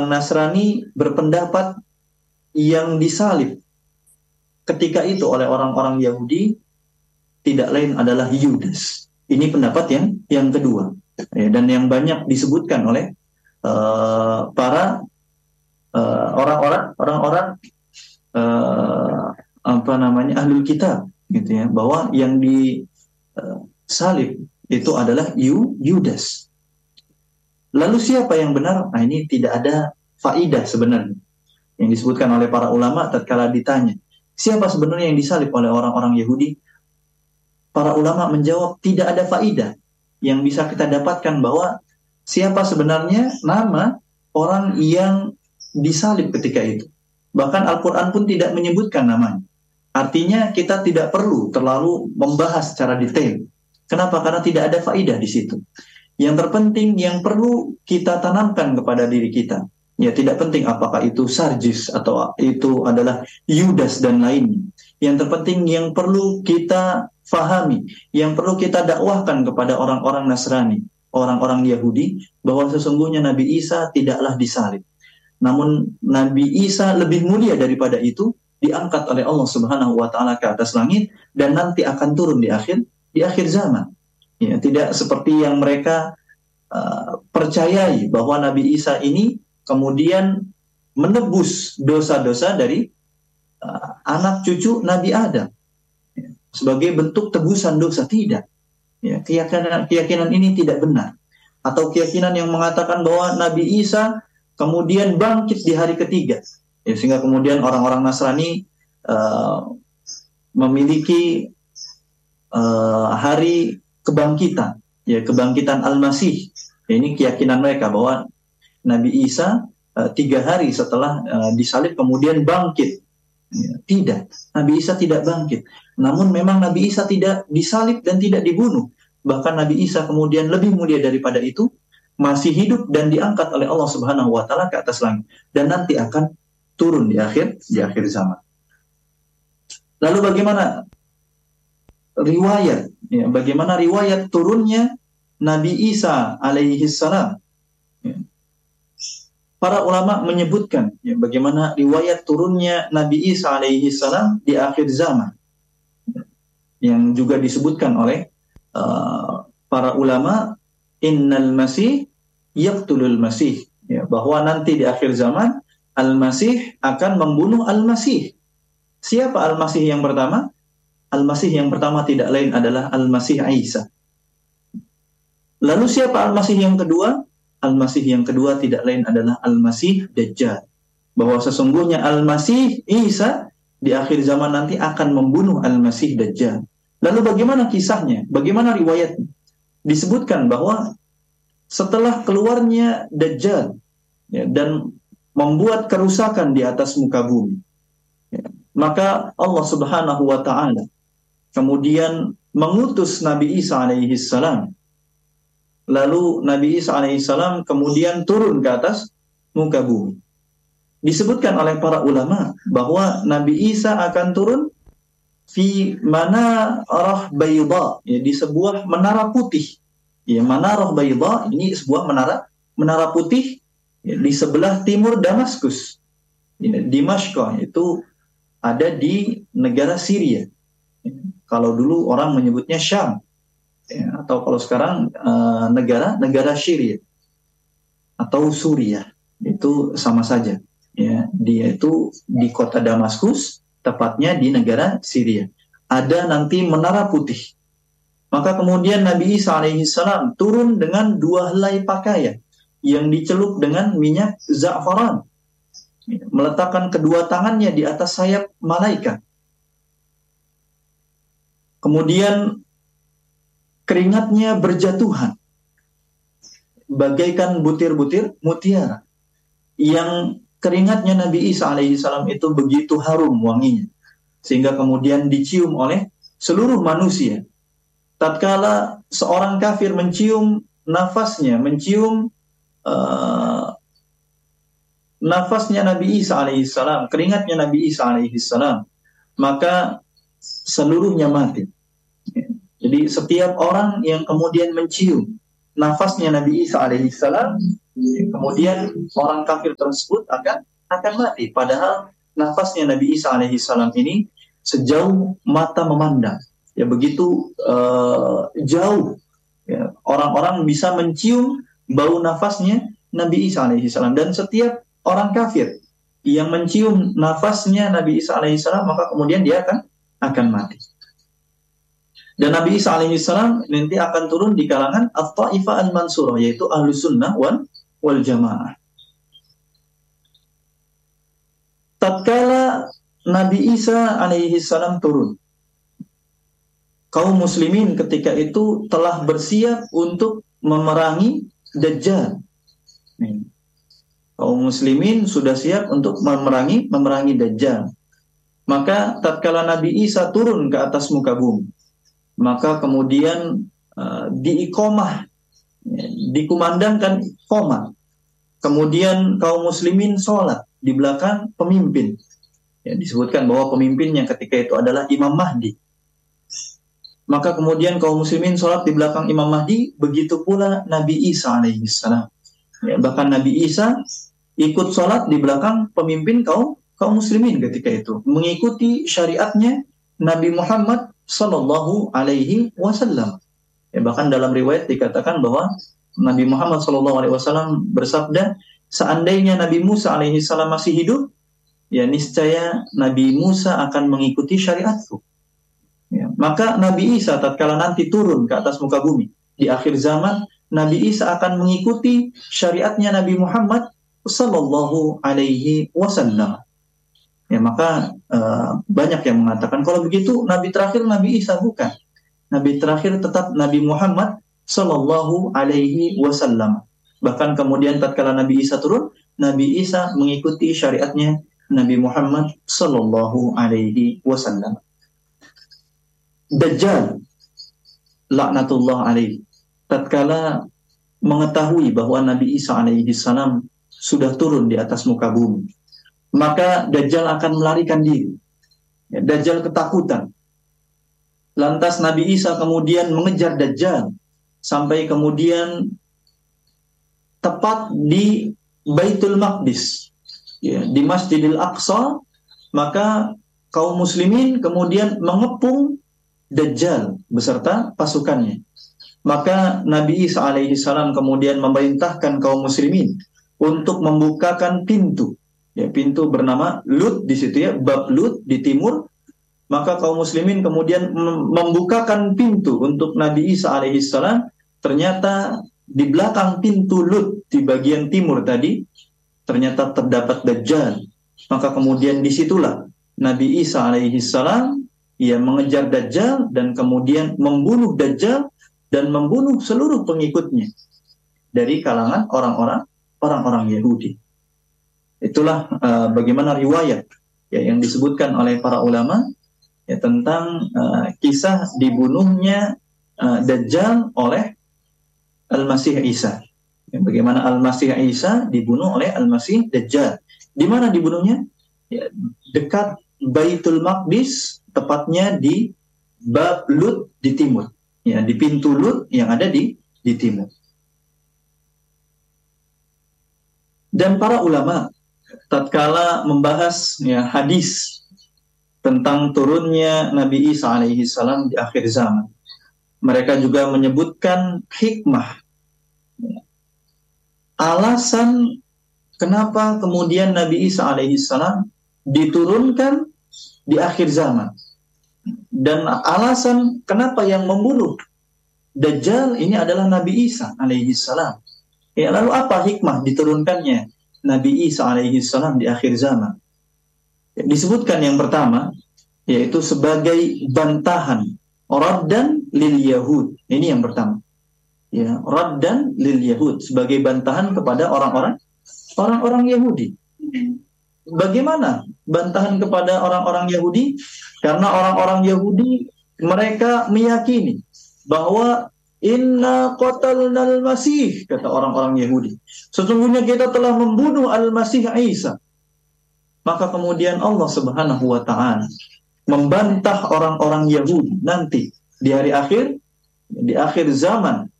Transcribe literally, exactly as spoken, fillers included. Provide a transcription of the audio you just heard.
Nasrani berpendapat yang disalib ketika itu oleh orang-orang Yahudi tidak lain adalah Yudas. Ini pendapat yang yang kedua, ya, dan yang banyak disebutkan oleh uh, para uh, orang-orang orang-orang uh, apa namanya ahlul kitab, gitu ya, bahwa yang disalib uh, itu adalah Yu, Yudas. Lalu siapa yang benar? Nah, ini tidak ada faidah sebenarnya yang disebutkan oleh para ulama tatkala ditanya siapa sebenarnya yang disalib oleh orang-orang Yahudi. Para ulama menjawab tidak ada faidah yang bisa kita dapatkan bahwa siapa sebenarnya nama orang yang disalib ketika itu. Bahkan Al-Quran pun tidak menyebutkan namanya. Artinya kita tidak perlu terlalu membahas secara detail. Kenapa? Karena tidak ada faidah di situ. Yang terpenting yang perlu kita tanamkan kepada diri kita, ya tidak penting apakah itu Sarjis atau itu adalah Yudas dan lainnya. Yang terpenting yang perlu kita fahami, yang perlu kita dakwahkan kepada orang-orang Nasrani, orang-orang Yahudi, bahwa sesungguhnya Nabi Isa tidaklah disalib. Namun Nabi Isa lebih mulia daripada itu, diangkat oleh Allah Subhanahu wa taala ke atas langit dan nanti akan turun di akhir di akhir zaman. Ya, tidak seperti yang mereka uh, percayai bahwa Nabi Isa ini kemudian menebus dosa-dosa dari uh, anak cucu Nabi Adam, ya, sebagai bentuk tebusan dosa. Tidak. Ya, keyakinan keyakinan ini tidak benar. Atau keyakinan yang mengatakan bahwa Nabi Isa kemudian bangkit di hari ketiga, ya, sehingga kemudian orang-orang Nasrani uh, memiliki uh, hari kebangkitan, ya, kebangkitan Al-Masih. Ya, ini keyakinan mereka bahwa Nabi Isa uh, tiga hari setelah uh, disalib kemudian bangkit. Ya, tidak, Nabi Isa tidak bangkit. Namun memang Nabi Isa tidak disalib dan tidak dibunuh. Bahkan Nabi Isa kemudian lebih mulia daripada itu, masih hidup dan diangkat oleh Allah Subhanahu wa taala ke atas langit dan nanti akan turun di akhir di akhir zaman. Lalu bagaimana riwayat, ya, bagaimana riwayat turunnya Nabi Isa alaihi salam? Ya. Para ulama menyebutkan, ya, bagaimana riwayat turunnya Nabi Isa alaihi salam di akhir zaman, yang juga disebutkan oleh uh, para ulama, innal masih yaqtulul masih, ya, bahwa nanti di akhir zaman Al-Masih akan membunuh Al-Masih. Siapa Al-Masih yang pertama? Al-Masih yang pertama tidak lain adalah Al-Masih Isa. Lalu siapa Al-Masih yang kedua? Al-Masih yang kedua tidak lain adalah Al-Masih Dajjal. Bahwa sesungguhnya Al-Masih Isa di akhir zaman nanti akan membunuh Al-Masih Dajjal. Lalu bagaimana kisahnya? Bagaimana riwayatnya? Disebutkan bahwa setelah keluarnya Dajjal, ya, dan membuat kerusakan di atas muka bumi, ya, maka Allah Subhanahu wa taala kemudian mengutus Nabi Isa alaihi salam. Lalu Nabi Isa alaihi salam kemudian turun ke atas muka bumi. Disebutkan oleh para ulama bahwa Nabi Isa akan turun fi manarah bayda, ya, di sebuah menara putih. Ya, manarah bayda ini sebuah menara menara putih, ya, di sebelah timur Damaskus. Ya, Dimashq itu ada di negara Syria. Ya, kalau dulu orang menyebutnya Syam, ya, atau kalau sekarang uh, negara negara Syria atau Suriah, itu sama saja. Ya, dia itu di kota Damaskus, tepatnya di negara Syria. Ada nanti menara putih. Maka kemudian Nabi Isa alaihi salam turun dengan dua helai pakaian yang dicelup dengan minyak za'faran, meletakkan kedua tangannya di atas sayap malaikat. Kemudian keringatnya berjatuhan bagaikan butir-butir mutiara. Yang keringatnya Nabi Isa alaihi salam itu begitu harum wanginya, sehingga kemudian dicium oleh seluruh manusia. Tatkala seorang kafir mencium nafasnya, mencium uh, nafasnya Nabi Isa alaihi salam, keringatnya Nabi Isa alaihi salam, maka seluruhnya mati. Jadi setiap orang yang kemudian mencium nafasnya Nabi Isa alaihi salam, Kemudian orang kafir tersebut akan akan mati. Padahal nafasnya Nabi Isa alaihissalam ini sejauh mata memandang. Ya begitu uh, jauh. Ya, orang-orang bisa mencium bau nafasnya Nabi Isa alaihissalam. Dan setiap orang kafir yang mencium nafasnya Nabi Isa alaihissalam, maka kemudian dia akan akan mati. Dan Nabi Isa alaihissalam nanti akan turun di kalangan At-Ta'ifah Al-Mansurah, yaitu Ahlus Sunnah wal, wal Jamaah. Tatkala Nabi Isa alaihissalam turun, kaum muslimin ketika itu telah bersiap untuk memerangi Dajjal. Kaum muslimin sudah siap untuk memerangi memerangi Dajjal. Maka tatkala Nabi Isa turun ke atas muka bumi, maka kemudian uh, diiqomah, ya, dikumandangkan iqomah. Kemudian kaum muslimin sholat di belakang pemimpin. Ya, disebutkan bahwa pemimpinnya ketika itu adalah Imam Mahdi. Maka kemudian kaum muslimin sholat di belakang Imam Mahdi, begitu pula Nabi Isa alaihissalam. Ya, bahkan Nabi Isa ikut sholat di belakang pemimpin kaum kaum muslimin ketika itu, mengikuti syariatnya Nabi Muhammad Sallallahu Alaihi Wasallam. Ya, bahkan dalam riwayat dikatakan bahwa Nabi Muhammad Sallallahu Alaihi Wasallam bersabda, seandainya Nabi Musa alaihissalam masih hidup, ya niscaya Nabi Musa akan mengikuti syariatku. Ya, maka Nabi Isa tatkala nanti turun ke atas muka bumi di akhir zaman, Nabi Isa akan mengikuti syariatnya Nabi Muhammad Sallallahu Alaihi Wasallam. Ya, maka uh, banyak yang mengatakan kalau begitu Nabi terakhir Nabi Isa, bukan. Nabi terakhir tetap Nabi Muhammad Sallallahu Alaihi Wasallam. Bahkan kemudian tatkala Nabi Isa turun, Nabi Isa mengikuti syariatnya Nabi Muhammad Sallallahu Alaihi Wasallam. Dajjal, laknatullah alaihi, tatkala mengetahui bahwa Nabi Isa alaihi salam sudah turun di atas muka bumi, maka Dajjal akan melarikan diri. Ya, Dajjal ketakutan. Lantas Nabi Isa kemudian mengejar Dajjal sampai kemudian tepat di Baitul Maqdis, ya, di Masjidil Aqsa. Maka kaum muslimin kemudian mengepung Dajjal beserta pasukannya. Maka Nabi Isa alaihi salam kemudian memerintahkan kaum muslimin untuk membukakan pintu. Ya, pintu bernama Lut di situ, ya, bab Lut di timur. Maka kaum muslimin kemudian membukakan pintu untuk Nabi Isa alaihi salam. Ternyata di belakang pintu Lut di bagian timur tadi ternyata terdapat Dajjal. Maka kemudian disitulah Nabi Isa alaihi salam ia mengejar Dajjal dan kemudian membunuh Dajjal dan membunuh seluruh pengikutnya dari kalangan orang-orang orang-orang Yahudi. Itulah uh, bagaimana riwayat, ya, yang disebutkan oleh para ulama, ya, tentang uh, kisah dibunuhnya uh, Dajjal oleh Al-Masih Isa. Ya, bagaimana Al-Masih Isa dibunuh oleh Al-Masih Dajjal. Di mana dibunuhnya? Ya, dekat Baitul Maqdis, tepatnya di bab Lut di timur. Ya, di pintu Lut yang ada di di timur. Dan para ulama tatkala membahas, ya, hadis tentang turunnya Nabi Isa alaihi salam di akhir zaman, mereka juga menyebutkan hikmah, alasan kenapa kemudian Nabi Isa alaihi salam diturunkan di akhir zaman, dan alasan kenapa yang membunuh Dajjal ini adalah Nabi Isa alaihi salam. Ya, lalu apa hikmah diturunkannya Nabi Isa alaihi salam di akhir zaman? Ya, disebutkan yang pertama yaitu sebagai bantahan, raddan lil Yahud. Ini yang pertama. Ya, raddan lil Yahud, sebagai bantahan kepada orang-orang orang-orang Yahudi. Bagaimana bantahan kepada orang-orang Yahudi? Karena orang-orang Yahudi mereka meyakini bahwa inna qatalnal masih, kata orang-orang Yahudi, sesungguhnya kita telah membunuh Al-Masih Isa. Maka kemudian Allah Subhanahu wa taala membantah orang-orang Yahudi nanti di hari akhir, di akhir zaman,